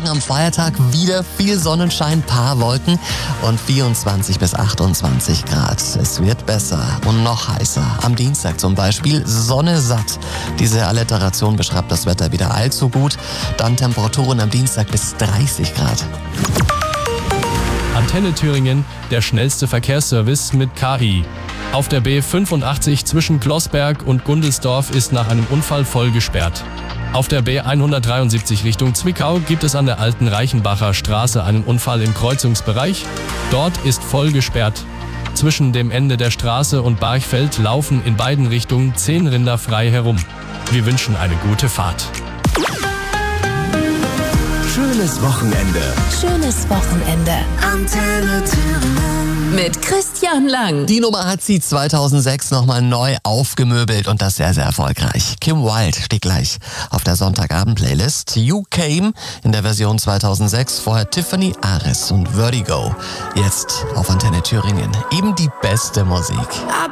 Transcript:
Morgen am Feiertag wieder viel Sonnenschein, paar Wolken und 24 bis 28 Grad. Es wird besser und noch heißer. Am Dienstag zum Beispiel Sonne satt. Diese Alliteration beschreibt das Wetter wieder allzu gut. Dann Temperaturen am Dienstag bis 30 Grad. Antenne Thüringen, der schnellste Verkehrsservice mit KI. Auf der B85 zwischen Gloßberg und Gundelsdorf ist nach einem Unfall voll gesperrt. Auf der B173 Richtung Zwickau gibt es an der alten Reichenbacher Straße einen Unfall im Kreuzungsbereich. Dort ist voll gesperrt. Zwischen dem Ende der Straße und Barchfeld laufen in beiden Richtungen 10 Rinder frei herum. Wir wünschen eine gute Fahrt. Schönes Wochenende. Schönes Wochenende. Antenne Thüringen. Mit Christian Lang. Die Nummer hat sie 2006 nochmal neu aufgemöbelt und das sehr, sehr erfolgreich. Kim Wilde steht gleich auf der Sonntagabend-Playlist. You Came in der Version 2006, vorher Tiffany Aris und Vertigo. Jetzt auf Antenne Thüringen. Eben die beste Musik.